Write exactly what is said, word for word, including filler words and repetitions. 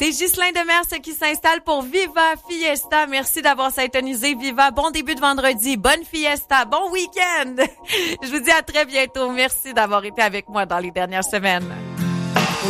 C'est Ghislain Demers qui s'installe pour Viva Fiesta. Merci d'avoir syntonisé Viva. Bon début de vendredi. Bonne fiesta. Bon week-end. Je vous dis à très bientôt. Merci d'avoir été avec moi dans les dernières semaines.